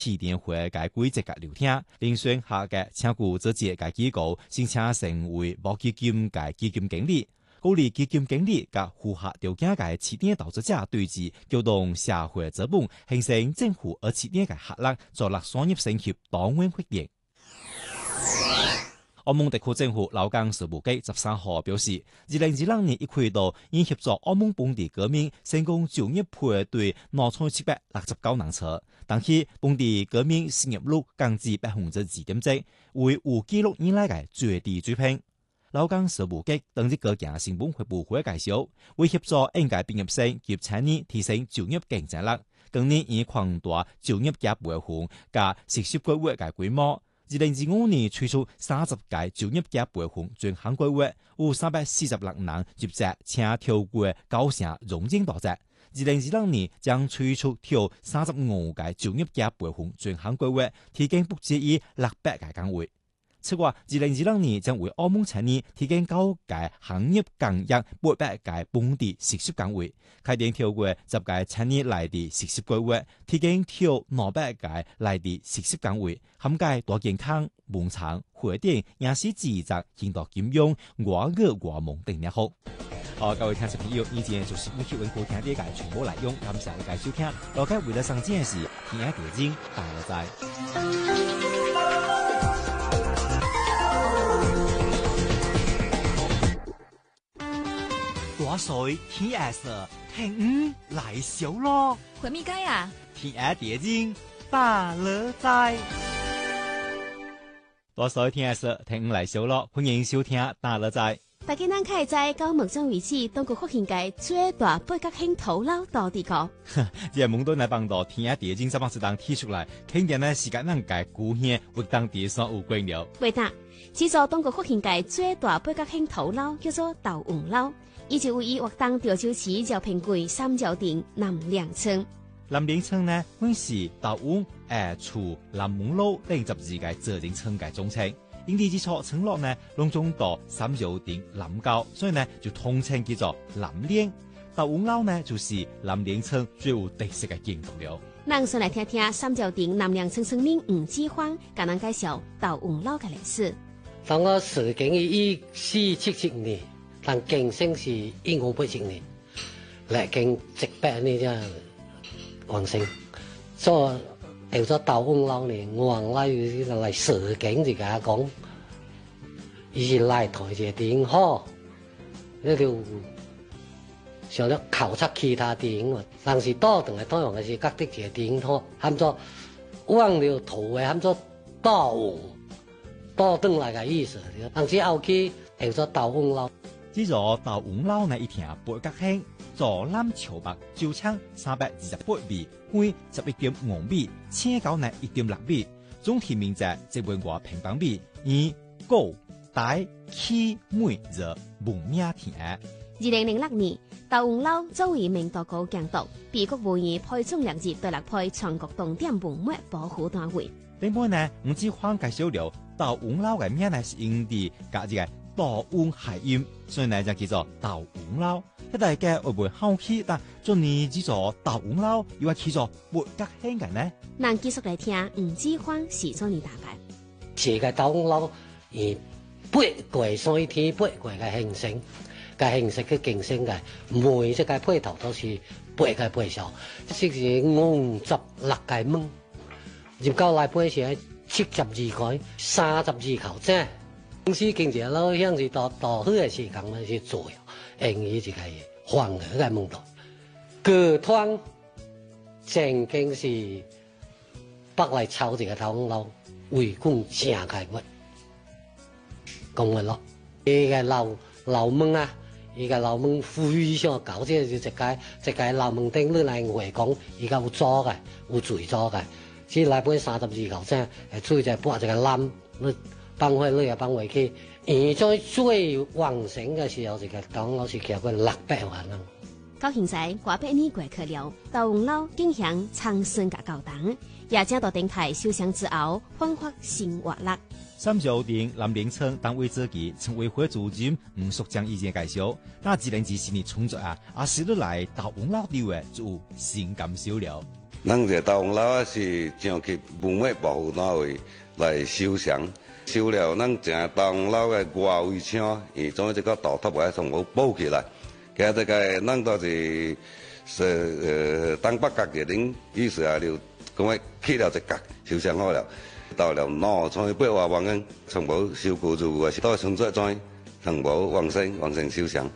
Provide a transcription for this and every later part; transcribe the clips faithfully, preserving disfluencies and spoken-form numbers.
起點會嘅規則嘅流程，遴選下嘅請雇這節嘅機構，先請成為某基金嘅基金經理，鼓勵基金經理嘅符合條件嘅起點投資者對峙，撬動社會資本，形成政府而起點嘅合力，助力商業升級多元發展。澳門特區政府勞工事務局十三號表示，二零二兩年一季度已協助澳門本地居民成功就業配對兩千七百六十九人次，但係本地居民失業率降至百分之二點七，為有紀錄以來嘅最低水平。勞工事務局當日個件新聞發布會介紹，為協助應屆畢業生及青年提升就業競爭力，今年已擴大就業嘅培訓加實習計劃嘅規模。二零二五年推出三十屆就業嘅培訓專項計劃，有三百四十六人入職，且跳過九成融資大職。二零二六年將推出跳三十五屆就業嘅培訓專項計劃，提供不止於六百個崗位。此外，二零二六年將為澳門青年提供九屆行業工業八百個本地實習崗位，開展跳過十屆青年內地實習計劃，提供跳兩百個內地實習崗位，涵蓋大健康、農場、會電、影視製作、現代金融、外語、外文等領域。好，各位聽眾朋友，以前就是每期文庫聽啲嘅全部內容，感謝你嘅收聽。老街為了上件事，天涯地精大樂在。大水天涯色，聽雨來小咯。 回咪街啊？ 天涯地精大樂在。大水天涯色，聽雨來小咯。歡迎收聽大樂在。 大家能開在高木莊遺址東國福興街最大八角興土樓到地個。 這蒙多來幫到天涯地精，怎麼是當提出來？肯定呢時間能改古獻，會當地上有貴了。 對的，此座東國福興街最大八角興土樓叫做豆黃樓，以前位於活當潮州市招平區三角町南嶺村。 南嶺村呢，本是豆黃、誒厝、南門路等十二個自然村嘅總稱。因地之處村落呢，攏總到三角町南郊，所以呢就統稱叫做南嶺。豆黃樓呢，就是南嶺村最有特色嘅建築了。 咱先來聽聽三角町南嶺村村民吳志芳，甲咱介紹豆黃樓嘅歷史。 當我始建於一四七七年，但建成是一五八七年，嚟建一百年才完成。所以叫做豆黃樓呢，我來來始建就甲講，伊是來台一個點好，你就想了考察其他點喎，但是倒轉來倒用嘅是各地一個點好，喊做往了土嘅喊做豆黃，倒轉來嘅意思，但是後期叫做豆黃樓。 呢座豆黃樓呢一條八角興，左南朝北，周長三百二十八米，寬十一點五米，車高呢一點六米，總體面積一萬多平方米，以高大氣美熱聞名天下。 二零零六年，豆黃樓作為明道高建築，被國務院批准列入第六批全國重點文物保護單位。 另外呢，吳志芳介紹了豆黃樓嘅名呢是因地加一個豆黃諧音，所以呢就叫做豆黃樓。一大家會唔會好奇？但做呢只座豆黃樓，又話叫做八角興嘅呢？ 咱繼續來聽吳志芳是做呢大概。 這個豆黃樓以八卦三天八卦嘅形成，嘅形成嘅競爭嘅，每一個配套都是八個配數，即是五十六個門，入到來配是七十二個，三十二口井。公司經濟佬像是到到好嘅時間咧是做，用於這個黃河嘅門道，各團正經是北來抄這個豆黃樓，圍攻正開物，講嘅咯。呢個樓樓門啊，呢個樓門非常高，即係就一個一個樓門頂你來回講，而家有座嘅，有水座嘅，只來本三十二口井，係出在撥一個籃，你放回你又放回去。而在最旺盛嘅時候，這個豆黃樓是叫過六百萬人。 到現在，過百年過去了，豆黃樓景象長盛甲高檔，也正到電台受傷之後，煥發新活力。 三角町南嶺村單位主席陳委會主任吳淑江意見介紹，那自然之是你創作啊，啊是你來豆黃樓地位就有新感受了。 咱這大王樓是將去文物保護單位來收藏，收了咱這大王樓嘅外圍牆，伊總這個倒塌來從無補起來，其實這個咱都是是呃東北角嘅人意思啊，就講話起了一角收藏好了，到了南從八華王嘅從無收過住嘅，到從這轉從無往生往生收藏。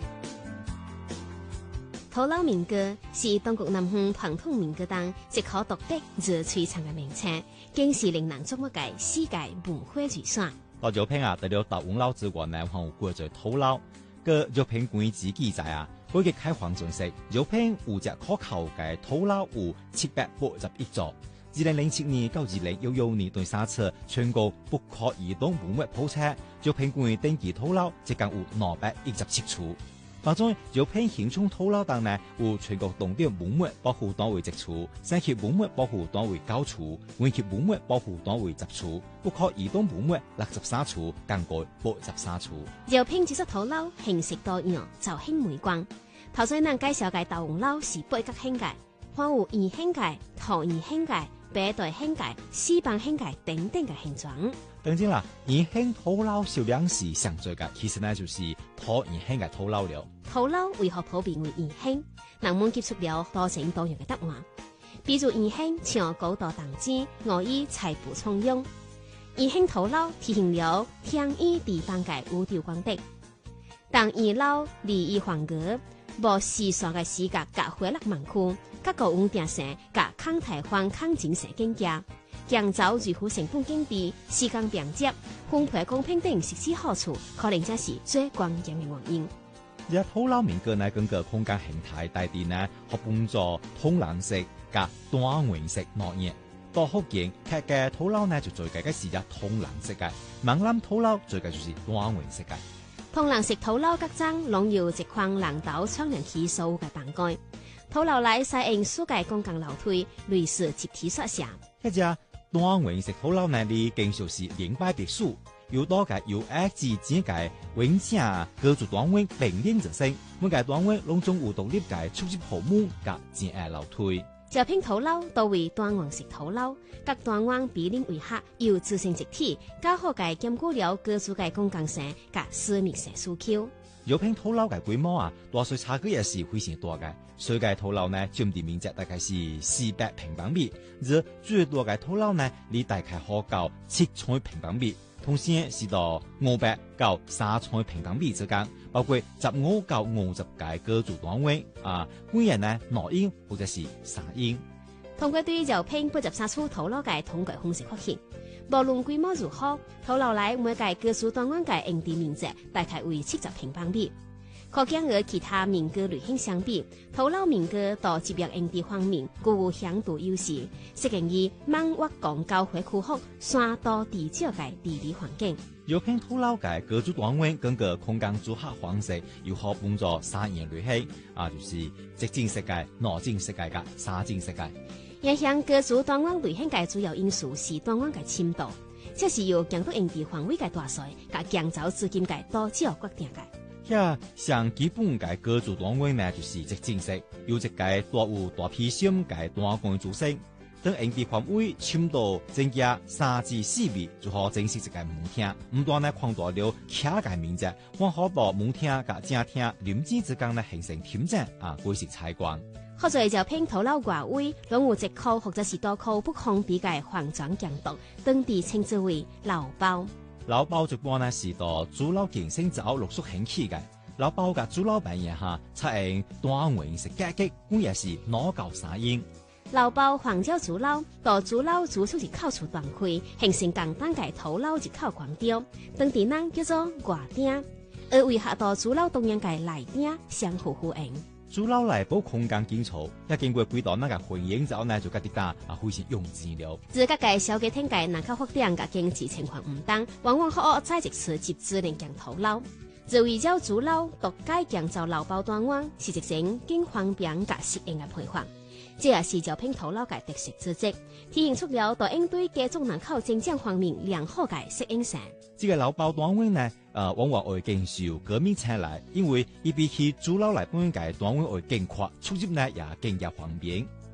土樓民歌是當局南方傳統民歌中一項獨特而璀璨嘅名稱，更是令人矚目嘅世界文化遺產。 到照片啊，除了大王樓之外呢，還有過咗土樓。個照片關於記載啊，改革開放陣時，照片有隻可靠嘅土樓有七百八十一座。二零零七年到二零一六年對三次全國不可移動文物普查，照片關於登記土樓即共有兩百一十七處。當中照片現充土樓等呢，有全國重點文物保護單位一處，省級文物保護單位九處，縣級文物保護單位十處，不可移動文物六十三處，更改八十三處。 照片指出土樓形式多樣，造型美觀。頭先咱介紹嘅大王樓是八角形嘅，還有圓形嘅、橢圓形嘅、白帶形嘅、四方形嘅等等嘅形狀。 當然啦，圓形土樓數量是上最嘅，其實呢就是橢圓形嘅土樓了。 土樓為何普遍為圓形？人們接觸了多種多樣嘅答案。比如圓形像高度當之，我以財富充用。圓形土樓體現了天意地方嘅宇宙觀點。當二樓利益環格，無時尚嘅視覺甲回落盲區，甲個穩定性甲抗台灣抗震性境界。降走維護成本經濟、時間便捷、分配公平等實際好處，可能才是最關鍵嘅原因。 而土樓民歌呢，根據空間形態大致呢，可分作通藍色加單元式兩樣。到福建劇嘅土樓呢，就最計嘅是一通藍色嘅；閩南土樓最計就是單元式嘅。 通藍色土樓各張攏有一塊藍豆窗簾起數嘅棚蓋，土樓內採用數界公共樓梯，類似集體宿舍。 一隻單元式土樓呢，你經常是連排別墅，有多個有 X 字嘅永正各組單元並列着升，每個單元攏總有獨立嘅出入口門甲正嘅樓梯。照片土樓都為單元式土樓，各單元比例為合，有自成一體，較好嘅兼顧了各組嘅公共性甲私密性需求。照片土樓嘅規模啊，大小差距也是非常大嘅。最嘅土樓呢，佔地面積大概是四百平方米，而最多嘅土樓呢，你大概可到七千平方米，同時是到五百到三千平方米之間，包括十五到五十個各組單位啊，每人呢兩英或者是三英。通過對照片八十三處土樓嘅統計方式發現，無論規模如何，土樓內每個各組單元嘅用地面積大概為七十平方米。可見和其他民歌類型相比，土樓民歌在集約用地方面具有響度優勢，適應於慢活廣交會區域、山多地少嘅地理環境。照片土樓嘅各組單元根據空間組合方式，又可分作三樣類型，啊，就是直徑設計、內徑設計甲三徑設計。影響各組單元類型嘅主要因素是單元嘅深度，這是由建築用地範圍嘅大小甲建造資金嘅多少決定嘅。遐上基本嘅各組單元呢，就是直徑式，由一個大有大批心嘅單元組成。當用地範圍深度增加三至四米，就可正式一個門廳。唔但呢擴大了徛嘅面積，還可把門廳甲正廳臨街之間呢形成天井啊，改善採光。好在照片土樓外圍，攏有一塊或者是多塊不封閉嘅環狀牆道，當地稱之為樓包。樓包一般呢是到主樓建成之後陸續興起嘅。樓包嘅主樓板檐下採用單元式格局，咁也是兩到三英。樓包環繞主樓，到主樓主出入口處斷開，形成簡單嘅土樓入口光雕，當地人叫做外頂，而為下到主樓中央嘅內頂相互呼應。主樓內部空間緊湊，一經過幾道那個混凝之後呢，就覺得大啊非常用錢了。自各界小家庭界人口發展嘅經濟情況唔同，往往可在一次集資嚟建土樓。自圍繞主樓獨家建造樓包單元，是一種更方便甲適應嘅配方。這也是照片土樓嘅特色之一，體現出了在應對家中人口增長方面良好嘅適應性。這個樓包單元呢，呃，往往會更受革命青睞，因為伊比起主樓來本嘅單元會更快，出入呢也更加方便。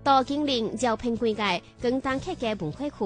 多經營招聘規界更單客嘅文化區。